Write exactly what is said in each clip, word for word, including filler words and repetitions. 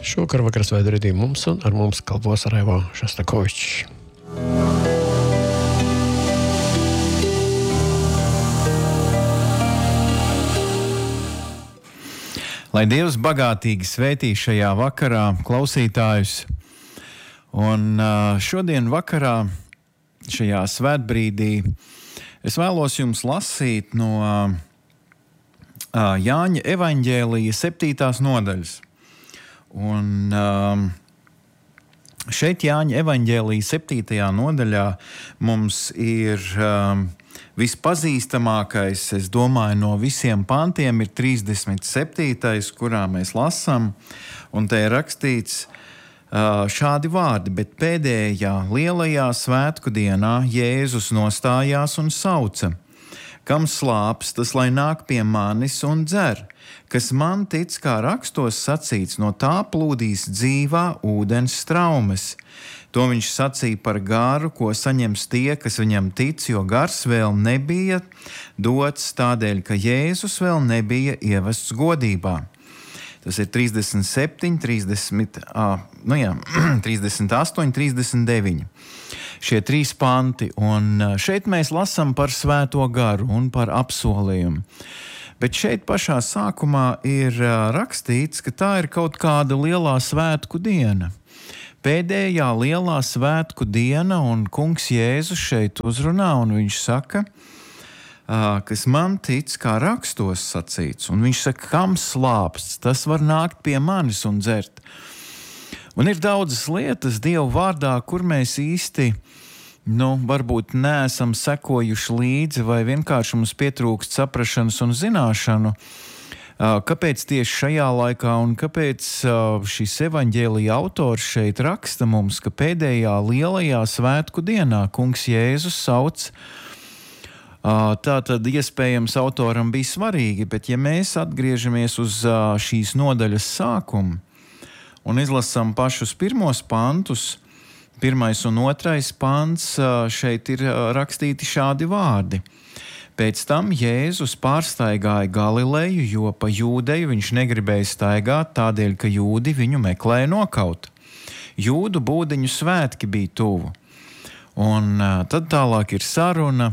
Šovakar vakars veidu redzījumu mums un ar mums kalpos Raivo Šostakovičs. Lai Dievs bagātīgi svētī šajā vakarā klausītājus. Un šodien vakarā, šajā svētbrīdī, es vēlos jums lasīt no Jāņa evaņģēlija septītās nodaļas. Un šeit Jāņa evaņģēlija septītajā nodaļā mums ir vispazīstamākais, es domāju, no visiem pantiem ir trīsdesmit septītais, kurā mēs lasām, un te ir rakstīts šādi vārdi: bet pēdējā lielajā svētku dienā Jēzus nostājās un sauca: kam slāps, tas lai nāk pie manis un dzer, kas man tic, kā rakstos sacīts, no tā plūdīs dzīvā ūdens straumes. To viņš sacīja par garu, ko saņems tie, kas viņam tic, jo gars vēl nebija dots tādēļ, ka Jēzus vēl nebija ievests godībā. Tas ir trīsdesmit septiņi, trīsdesmit, nu jā, trīsdesmit astoņi, trīsdesmit deviņi. Šie trīs panti, un šeit mēs lasām par svēto garu un par apsolījumu. Bet šeit pašā sākumā ir rakstīts, ka tā ir kaut kāda lielā svētku diena. Pēdējā lielā svētku diena, un kungs Jēzus šeit uzrunā, un viņš saka, kas man tic, kā rakstos sacīts. Un viņš saka, kam slāpsts, tas var nākt pie manis un dzert. Un ir daudzas lietas Dievu vārdā, kur mēs īsti, nu, varbūt neesam sekojuši līdzi, vai vienkārši mums pietrūkst saprašanas un zināšanu, kāpēc tieši šajā laikā un kāpēc šis evaņģēlija autors šeit raksta mums, ka pēdējā lielajā svētku dienā kungs Jēzus sauc. Tā tad iespējams autoram bija svarīgi, bet ja mēs atgriežamies uz šīs nodaļas sākumu un izlasām pašus pirmos pantus, pirmais un otrais pants, šeit ir rakstīti šādi vārdi. Pēc tam Jēzus pārstaigāja Galileju, jo pa Jūdeju viņš negribēja staigāt tādēļ, ka jūdi viņu meklēja nokaut. Jūdu būdiņu svētki bija tuvu. Un tad tālāk ir saruna,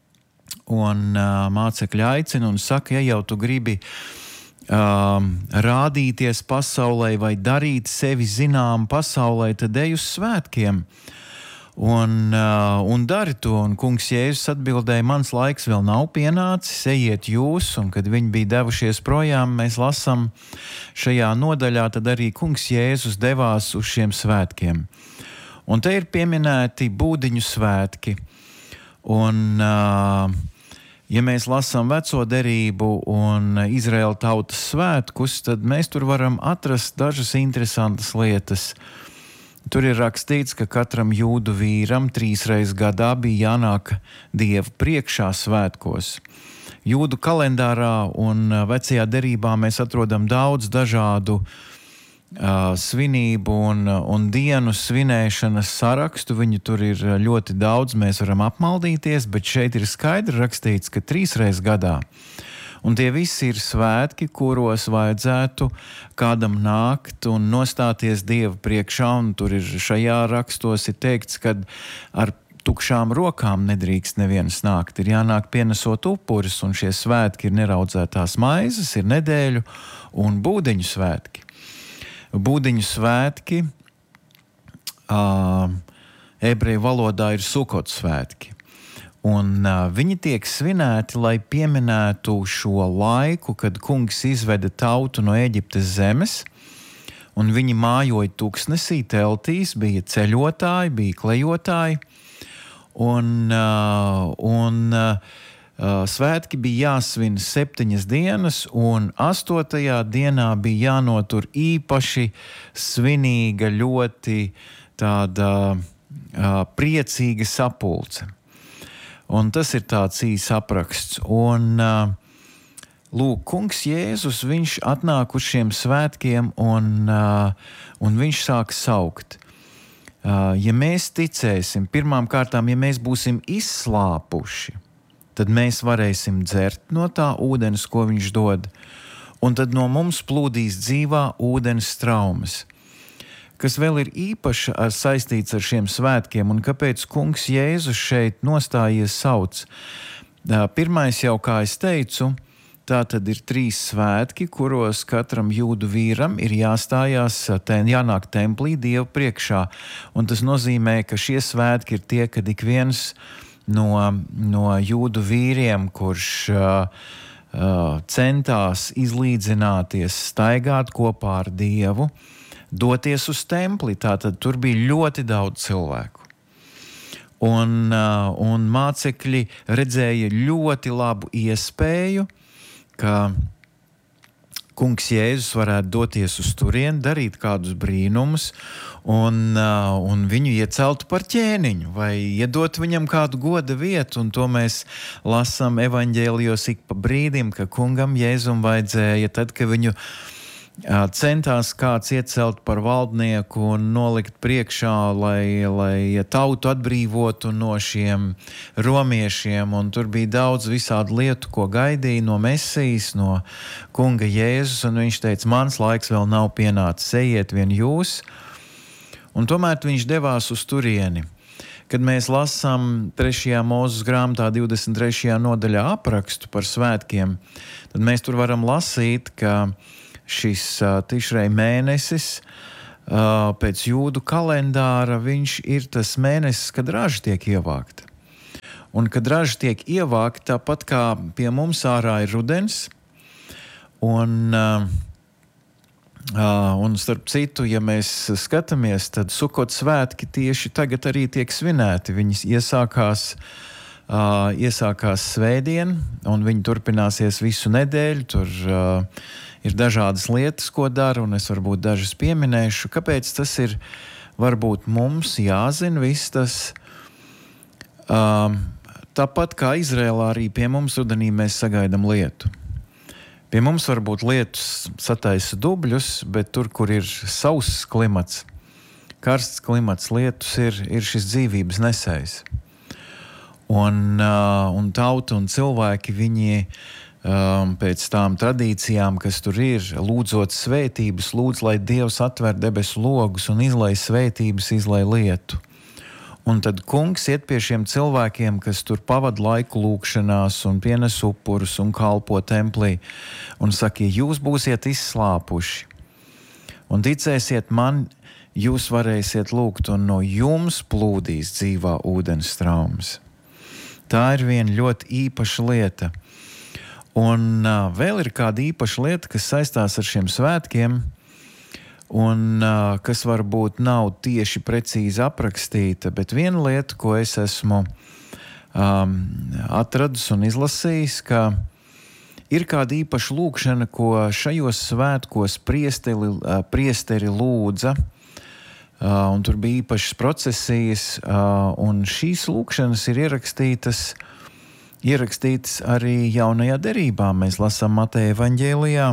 un mācekļi aicina un saka, ja jau tu gribi Um, rādīties pasaulē vai darīt sevi zinām pasaulē, tad ej uz svētkiem un, uh, un dari to. Un kungs Jēzus atbildēja, mans laiks vēl nav pienācis, ejiet jūs. Un kad viņi bija devušies projām, mēs lasām šajā nodaļā, tad arī kungs Jēzus devās uz šiem svētkiem. Un te ir pieminēti būdiņu svētki. Un uh, ja mēs lasām veco derību un Izraēla tautas svētkus, tad mēs tur varam atrast dažas interesantas lietas. Tur ir rakstīts, ka katram jūdu vīram trīsreiz gadā bija jānāk Dievu priekšā svētkos. Jūdu kalendārā un vecajā derībā mēs atrodam daudz dažādu uh, svinību un, un dienu svinēšanas sarakstu. Viņu tur ir ļoti daudz, mēs varam apmaldīties, bet šeit ir skaidri rakstīts, ka trīsreiz gadā. Un tie visi ir svētki, kuros vajadzētu kādam nākt un nostāties Dieva priekšā, un tur ir šajā rakstos ir teikts, ka ar tukšām rokām nedrīkst neviens nākt. Ir jānāk pienesot upuris, un šie svētki ir neraudzētās maizes, ir nedēļu un būdiņu svētki. Būdiņu svētki uh, ebreju valodā ir Sukot svētki. Un uh, viņi tiek svinēti, lai pieminētu šo laiku, kad kungs izveda tautu no Eģiptes zemes, un viņi mājoja tuksnesī, teltīs, bija ceļotāji, bija klejotāji, un, uh, un uh, svētki bija jāsvin septiņas dienas, un astotajā dienā bija jānotur īpaši svinīga, ļoti tāda uh, priecīga sapulce. Un tas ir tāds īs apraksts. Un uh, lūk, kungs Jēzus, viņš atnāk uz šiem svētkiem, un, uh, un viņš sāk saukt. Uh, ja mēs ticēsim, pirmām kārtām, ja mēs būsim izslāpuši, tad mēs varēsim dzert no tā ūdens, ko viņš dod, un tad no mums plūdīs dzīvā ūdens straumes. kas vēl ir īpaši ar saistīts ar šiem svētkiem un kāpēc kungs Jēzus šeit nostājies sauc. Pirmais jau, kā es teicu, tā tad ir trīs svētki, kuros katram jūdu vīram ir jāstājās, ten, jānāk templī Dievu priekšā. Un tas nozīmē, ka šie svētki ir tie, kad ik viens no, no jūdu vīriem, kurš uh, Uh, centās izlīdzināties, staigāt kopā ar Dievu, doties uz templi. Tātad tur bija ļoti daudz cilvēku. Un, uh, un mācekļi redzēja ļoti labu iespēju, ka kungs Jēzus varētu doties uz turieni, darīt kādus brīnumus un, uh, un viņu ieceltu par ķēniņu vai iedot viņam kādu goda vietu. Un to mēs lasām evaņģēlijos ik pa brīdim, ka kungam Jēzum vajadzēja tad, ka viņu uh, centās kāds iecelt par valdnieku un nolikt priekšā, lai, lai tautu atbrīvotu no šiem romiešiem. Un tur bija daudz visādu lietu, ko gaidīja no Mesijas, no kunga Jēzus. Un viņš teica, mans laiks vēl nav pienācis, ejiet vien jūs. Un tomēr viņš devās uz turieni. Kad mēs lasām trešajā Mūzes grāmatā divdesmit trešajā nodaļā aprakstu par svētkiem, tad mēs tur varam lasīt, ka šis uh, tišrei mēnesis uh, pēc jūdu kalendāra, viņš ir tas mēnesis, kad raža tiek ievākta. Un kad raža tiek ievākta, tāpat kā pie mums ārā ir rudens, un... Uh, Uh, un starp citu, ja mēs skatāmies, tad Sukot svētki tieši tagad arī tiek svinēti. Viņas iesākās, uh, iesākās svētdien, un viņi turpināsies visu nedēļu. Tur uh, ir dažādas lietas, ko dara, un es varbūt dažas pieminēšu. Kāpēc tas ir varbūt mums jāzina viss tas? Uh, tāpat kā Izrēlā, arī pie mums rudenī mēs sagaidām lietu. Pie mums varbūt lietus sataisa dubļus, bet tur, kur ir sauss klimats, karsts klimats, lietus ir, ir šis dzīvības nesējs. Un, uh, un tauta un cilvēki, viņi um, pēc tām tradīcijām, kas tur ir, lūdzot svētības, lūdz, lai Dievs atver debesu logus un izlai svētības, izlai lietu. Un tad kungs iet pie šiem cilvēkiem, kas tur pavada laiku lūkšanās un pienes upurus un kalpo templī, un saka, jūs būsiet izslāpuši. Un ticēsiet man, jūs varēsiet lūgt, un no jums plūdīs dzīvā ūdens traumas. Tā ir viena ļoti īpaša lieta. Un uh, vēl ir kāda īpaša lieta, kas saistās ar šiem svētkiem, un uh, kas varbūt nav tieši precīzi aprakstīta, bet viena lieta, ko es esmu um, atradis un izlasījis, ka ir kāda īpaša lūkšana, ko šajos svētkos priesteri, uh, priesteri lūdza, uh, un tur bija īpašas procesijas, uh, un šīs lūkšanas ir ierakstītas, ierakstītas arī jaunajā derībā. Mēs lasām Mateja evaņģēlijā.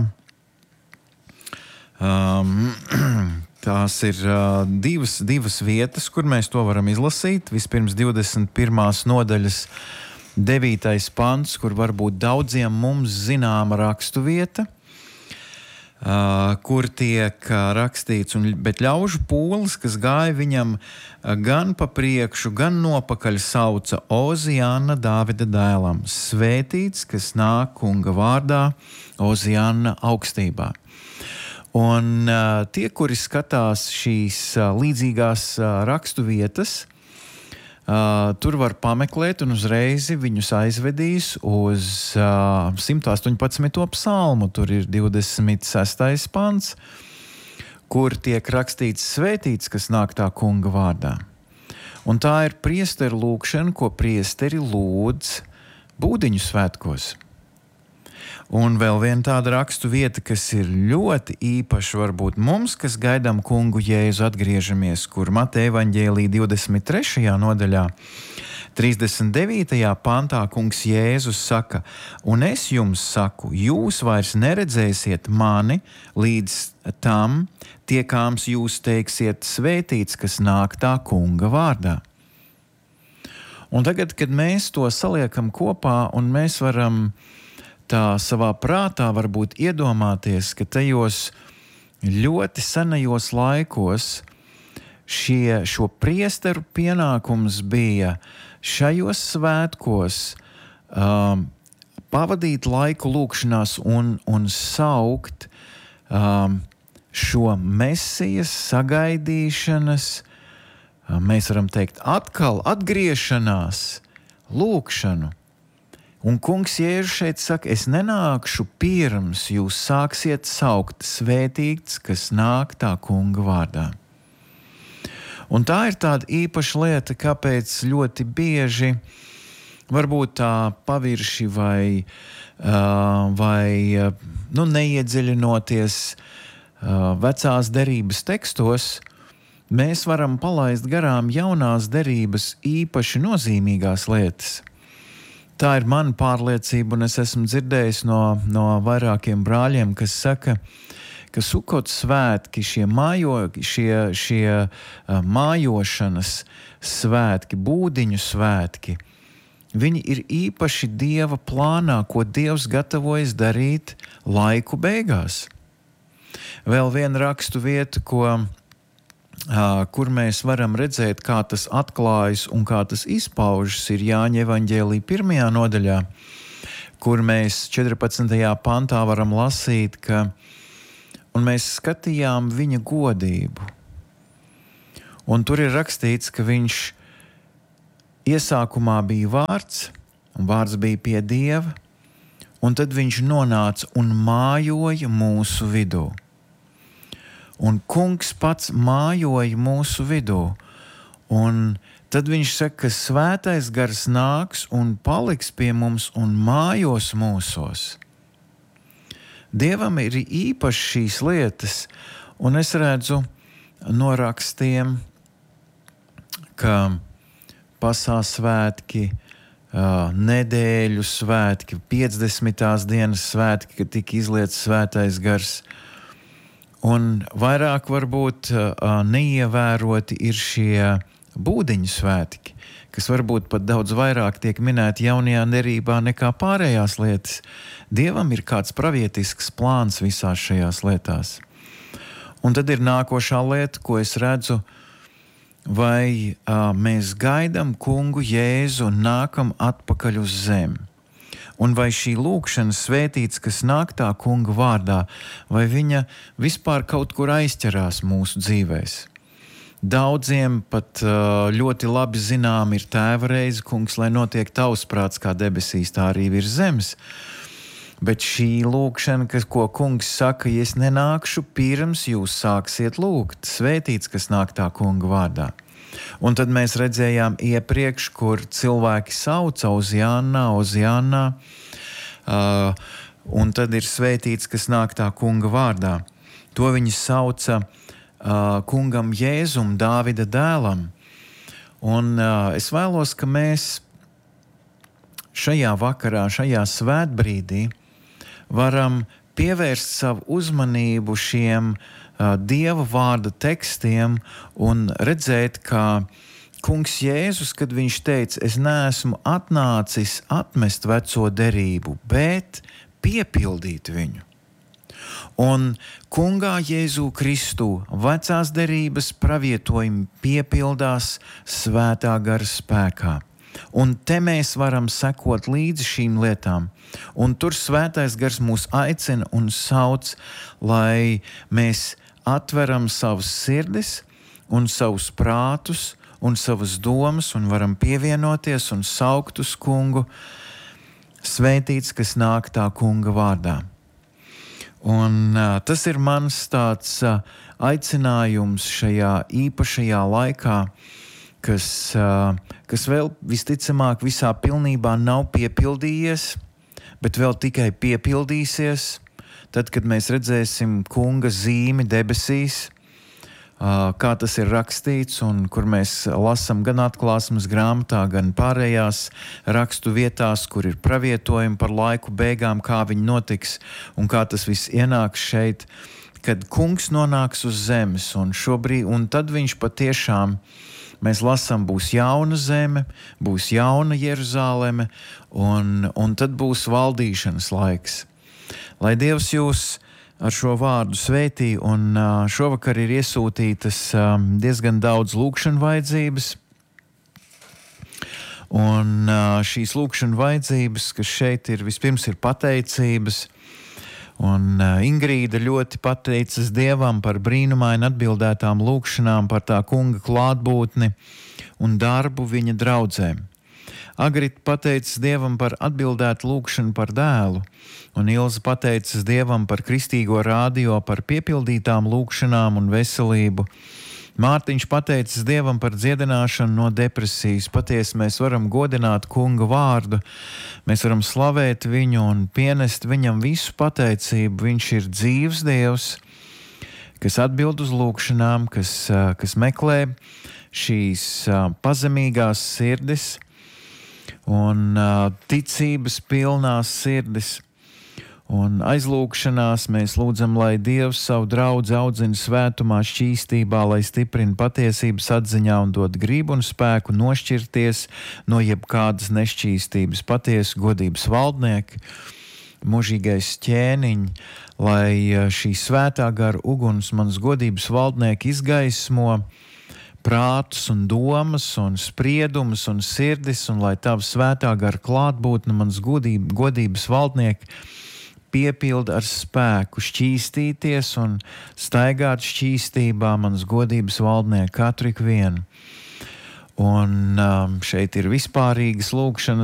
Um, tās ir uh, divas, divas vietas, kur mēs to varam izlasīt. Vispirms divdesmit pirmās nodaļas devītais pants, kur varbūt daudziem mums zināma rakstu vieta, uh, kur tiek uh, rakstīts, un, bet ļaužu pūlis, kas gāja viņam uh, gan pa priekšu, gan nopakaļ, sauca Ozijāna Dāvida dēlam, svētīts, kas nāk kunga vārdā, Ozijāna augstībā. Un uh, tie, kuri skatās šīs uh, līdzīgās uh, rakstu vietas, uh, tur var pameklēt un uzreiz viņus aizvedīs uz uh, simt astoņpadsmito psalmu. Tur ir divdesmit sestais pants, kur tiek rakstīts svētīts, kas nāk tā kunga vārdā. Un tā ir priesteru lūkšana, ko priesteri lūdz Būdiņu svētkos. Un vēl viena tāda rakstu vieta, kas ir ļoti īpaša varbūt mums, kas gaidām kungu Jēzu atgriežamies, kur Mateja evaņģēlija divdesmit trešajā nodaļā, trīsdesmit devītajā pantā kungs Jēzus saka, un es jums saku, jūs vairs neredzēsiet mani līdz tam, tiekāms jūs teiksiet svētīts, kas nāk tā kunga vārdā. Un tagad, kad mēs to saliekam kopā un mēs varam tā savā prātā varbūt iedomāties, ka tajos ļoti senajos laikos šie, šo priesteru pienākums bija šajos svētkos um, pavadīt laiku lūkšanās un, un saukt um, šo Mesijas sagaidīšanas, um, mēs varam teikt, atkal atgriešanās lūkšanu. Un kungs Jēzus šeit saka, es nenākšu pirms jūs sāksiet saukt svētīts, kas nāk tā kunga vārdā. Un tā ir tāda īpaša lieta, kāpēc ļoti bieži, varbūt tā pavirši vai, uh, vai nu, neiedziļinoties uh, vecās derības tekstos, mēs varam palaist garām jaunās derības īpaši nozīmīgās lietas. Tā ir mana pārliecība, un es esmu dzirdējis no, no vairākiem brāļiem, kas saka, ka Sukot svētki, šie, mājo, šie, šie uh, mājošanas svētki, būdiņu svētki, viņi ir īpaši Dieva plānā, ko Dievs gatavojas darīt laiku beigās. Vēl viena rakstu vieta, ko Uh, kur mēs varam redzēt, kā tas atklājas un kā tas izpaužas, ir Jāņa evaņģēlija pirmajā nodaļā, kur mēs četrpadsmitajā pantā varam lasīt, ka un mēs skatījām viņa godību. Un tur ir rakstīts, ka viņš iesākumā bija vārds, un vārds bija pie Dieva, un tad viņš nonāca un mājoja mūsu vidū. Un kungs pats mājoja mūsu vidū. Un tad viņš saka, ka svētais gars nāks un paliks pie mums un mājos mūsos. Dievam ir īpaši šīs lietas, un es redzu no rakstiem, ka pasā svētki, nedēļu svētki, piecdesmitās dienas svētki, kad tika izlietas svētais gars. Un vairāk varbūt uh, neievēroti ir šie būdiņu svētki, kas varbūt pat daudz vairāk tiek minēti jaunajā derībā nekā pārējās lietas. Dievam ir kāds pravietisks plāns visās šajās lietās. Un tad ir nākošā lieta, ko es redzu, vai uh, mēs gaidām kungu Jēzu un nākam atpakaļ uz zemi. Un vai šī lūkšana svētīts, kas nāk tā kunga vārdā, vai viņa vispār kaut kur aizķerās mūsu dzīvēs? Daudziem pat uh, ļoti labi zinām ir tēva reize, kungs, lai notiek tavs prāts kā debesīs, tā arī virs zemes. Bet šī lūkšana, kas, ko kungs saka, ja es nenākšu pirms jūs sāksiet lūgt, svētīts, kas nāk tā kunga vārdā. Un tad mēs redzējām iepriekš, kur cilvēki sauca Oziānā, Oziānā, uh, un tad ir svētīts, kas nāk tā kunga vārdā. To viņi sauca uh, kungam Jēzum, Dāvida dēlam. Un uh, es vēlos, ka mēs šajā vakarā, šajā svētbrīdī varam pievērst savu uzmanību šiem Dieva vārda tekstiem un redzēt, kā kungs Jēzus, kad viņš teica, es neesmu atnācis atmest veco derību, bet piepildīt viņu. Un kungā Jēzu Kristu vecās derības pravietojumi piepildās svētā gara spēkā. Un te mēs varam sekot līdzi šīm lietām. Un tur svētais gars mūs aicina un sauc, lai mēs atveram savus sirdis un savus prātus un savas domas un varam pievienoties un saukt uz kungu, svētīts, kas nāk tā kunga vārdā. Un uh, tas ir mans tāds uh, aicinājums šajā īpašajā laikā, kas, uh, kas vēl visticamāk visā pilnībā nav piepildījies, bet vēl tikai piepildīsies. Tad, kad mēs redzēsim kunga zīmi debesīs, kā tas ir rakstīts, un kur mēs lasām gan atklāsmes grāmatā, gan pārējās rakstu vietās, kur ir pravietojumi par laiku beigām, kā viņi notiks un kā tas viss ienāks šeit, kad kungs nonāks uz zemes, un šobrīd, un tad viņš patiešām, mēs lasām, būs jauna zeme, būs jauna Jeruzāleme, un, un tad būs valdīšanas laiks. Lai Dievs jūs ar šo vārdu svētī, un uh, šovakar ir iesūtītas um, diezgan daudz lūkšanu vajadzības. Un uh, šīs lūkšanu vajadzības, kas šeit ir, vispirms ir pateicības, un uh, Ingrīda ļoti pateicas Dievam par brīnumaini atbildētām lūkšanām, par tā kunga klātbūtni un darbu viņa draudzēm. Agrita pateicas Dievam par atbildētu lūkšanu par dēlu, un Ilza pateicas Dievam par kristīgo rādio, par piepildītām lūkšanām un veselību. Mārtiņš pateicas Dievam par dziedināšanu no depresijas. Patiesi mēs varam godināt kunga vārdu, mēs varam slavēt viņu un pienest viņam visu pateicību. Viņš ir dzīvs Dievs, kas atbild uz lūkšanām, kas, kas meklē šīs pazemīgās sirdis un ticības pilnās sirdis. Un aizlūkšanās mēs lūdzam, lai Dievs savu draudzi audzina svētumā, šķīstībā, lai stiprina patiesības atziņā un dod gribu un spēku nošķirties no jebkādas nešķīstības. Patiesi godības valdnieki, mūžīgais ķēniņ, lai šī svētā gara uguns mans godības valdnieki izgaismo prātus un domas un spriedumus un sirdis, un lai tava svētā gara klātbūtne mans godība, godības valdnieki piepilda ar spēku šķīstīties un staigāt šķīstībā mans godības valdnieki katru ikvienu. Un um, šeit ir vispārīgas lūkšanas